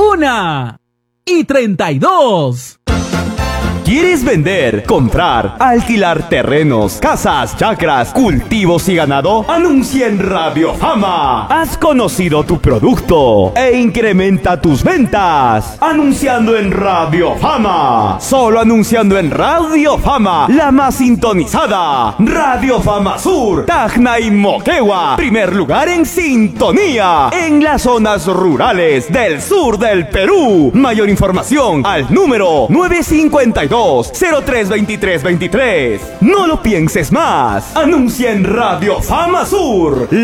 1:32. ¿Quieres vender, comprar, alquilar terrenos, casas, chacras, cultivos y ganado? Anuncia en Radio Fama. Has conocido tu producto e incrementa tus ventas. Anunciando en Radio Fama. Solo anunciando en Radio Fama, la más sintonizada. Radio Fama Sur, Tacna y Moquegua. Primer lugar en sintonía en las zonas rurales del sur del Perú. Mayor información al número 952-032323. No lo pienses más. Anuncia en Radio Fama Sur.